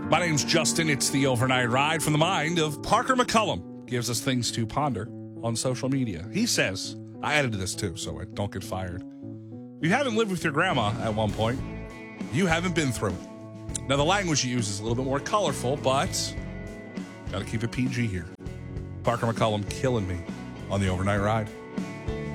My name's Justin. It's the Overnight Ride from the mind of Parker McCullum. Gives us things to ponder on social media. He says, I edited this too, so I don't get fired. If you haven't lived with your grandma at one point, you haven't been through it. Now, the language you use is a little bit more colorful, but got to keep it PG here. Parker McCullum killing me on the Overnight Ride.